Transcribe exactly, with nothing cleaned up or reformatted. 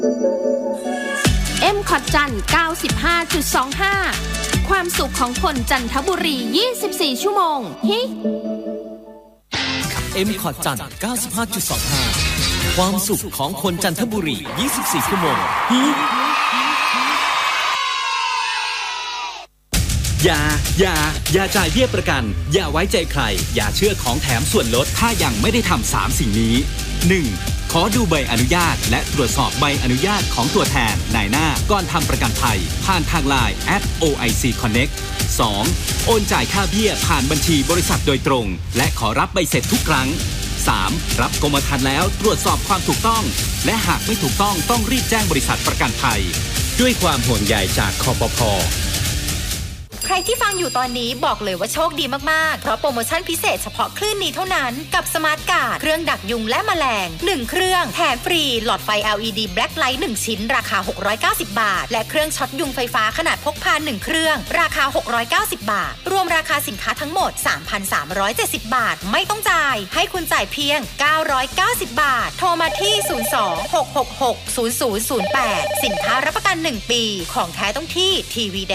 เอ็ม คอท จันทร์ เก้าสิบห้าจุดสองห้า ความสุขของคนจันทบุรียี่สิบสี่ชั่วโมงฮิเอ็ม คอท จันทร์ เก้าสิบห้าจุดสองห้า ความสุขของคนจันทบุรียี่สิบสี่ชั่วโมงฮิอย่าอย่าอย่าจ่ายเบี้ยประกันอย่าไว้ใจใครอย่าเชื่อของแถมส่วนลดถ้ายังไม่ได้ทำสามสิ่งนี้ หนึ่ง. ขอดูใบอนุญาตและตรวจสอบใบอนุญาตของตัวแทนนายหน้าก่อนทำประกันภัยผ่านทางไลน์ แอท โอ ไอ ซี คอนเน็กต์ สอง. โอนจ่ายค่าเบี้ยผ่านบัญชีบริษัทโดยตรงและขอรับใบเสร็จทุกครั้ง สาม. รับกรมธรรม์แล้วตรวจสอบความถูกต้องและหากไม่ถูกต้องต้องรีบแจ้งบริษัทประกันภัยด้วยความห่วงใยจากคปภ. ใครที่ฟังอยู่ตอนนี้บอกเลยว่าโชคดีมากๆเพราะโปรโมชั่นพิเศษเฉพาะคลื่นนี้เท่านั้นกับสมาร์ทการ์ดเครื่องดักยุงและแมลงหนึ่งเครื่องแถมฟรีหลอดไฟ แอล อี ดี Black Light หนึ่งชิ้นราคาหกร้อยเก้าสิบบาทและเครื่องช็อตยุงไฟฟ้าขนาดพกพาหนึ่งเครื่องราคาหกร้อยเก้าสิบบาทรวมราคาสินค้าทั้งหมด สามพันสามร้อยเจ็ดสิบ บาทไม่ต้องจ่ายให้คุณจ่ายเพียงเก้าร้อยเก้าสิบบาทโทรมาที่ศูนย์ สอง หก หก หก ศูนย์ ศูนย์ ศูนย์ แปดสินค้ารับประกันหนึ่งปีของแท้ต้องที่ทีวี